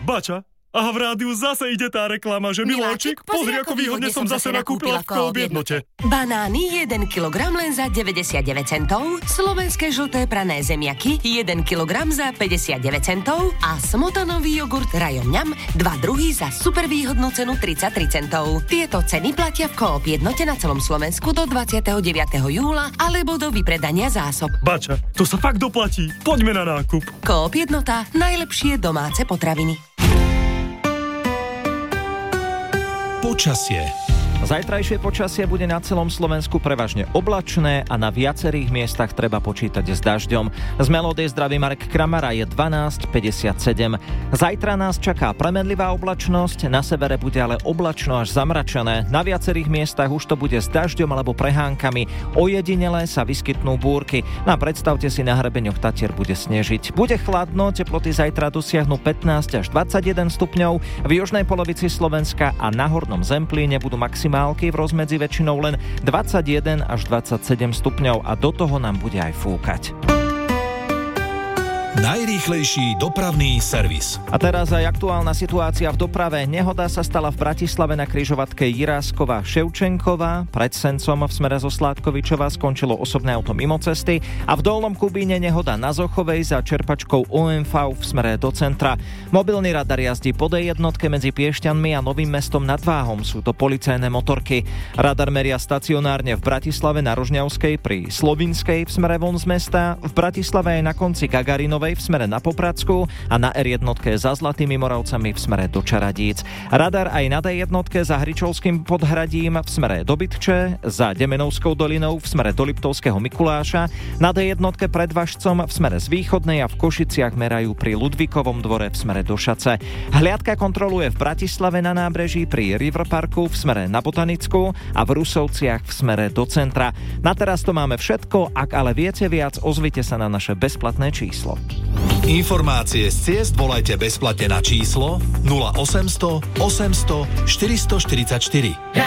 Bača, a v rádiu zase ide tá reklama, že Miláčik, pozri, ako výhodne som zase nakúpila v Coop Jednote. Banány 1 kg len za 99 centov, slovenské žlté prané zemiaky 1 kg za 59 centov a smotanový jogurt Rajon Ňam 2 druhy za super výhodnú cenu 33 centov. Tieto ceny platia v Coop Jednote na celom Slovensku do 29. júla alebo do vypredania zásob. Bača, to sa fakt doplatí. Poďme na nákup. Coop Jednota, najlepšie domáce potraviny. Počasie. Zajtrajšie počasie bude na celom Slovensku prevažne oblačné a na viacerých miestach treba počítať s dažďom. Z Melódie zdraví Marek Kramara, je 12:57. Zajtra nás čaká premenlivá oblačnosť, na severe bude ale oblačno až zamračené. Na viacerých miestach už to bude s dažďom alebo prehánkami. Ojedinele sa vyskytnú búrky. No a predstavte si, na hrebeňoch Tatier bude snežiť. Bude chladno, teploty zajtra dosiahnu 15 až 21 stupňov. V južnej polovici Slovenska a na hornom Zemplíne budú maximálky v rozmedzi väčšinou len 21 až 27 stupňov a do toho nám bude aj fúkať. Najrýchlejší dopravný servis. A teraz aj aktuálna situácia v doprave. Nehoda sa stala v Bratislave na križovatke Jiráskova-Ševčenková. Pred Sencom v smere zo Sládkovičova skončilo osobné auto mimo cesty a v Dolnom Kubíne nehoda na Zochovej za čerpačkou OMV v smere do centra. Mobilný radar jazdí po D1 medzi Piešťanmi a Novým Mestom nad Váhom. Sú to policajné motorky. Radar meria stacionárne v Bratislave na Rožňavskej pri Slovinskej v smere von z mesta, v Bratislave aj na konci Gagarinovej v smere na Popradsku a na R1 za Zlatými Moravcami v smere do Čaradíc. Radar aj na D1 za Hričovským Podhradím v smere do Bytče, za Demenovskou dolinou v smere do Liptovského Mikuláša, na D1 pred Vašcom v smere z Východnej a v Košiciach merajú pri Ludvíkovom dvore v smere do Šace. Hliadka kontroluje v Bratislave na nábreží pri River Parku v smere na Botanickú a v Rusovciach v smere do centra. Na teraz to máme všetko, ak ale viete viac, ozvite sa na naše bezplatné číslo. Informácie z ciest volajte bezplatne na číslo 0800 800 444.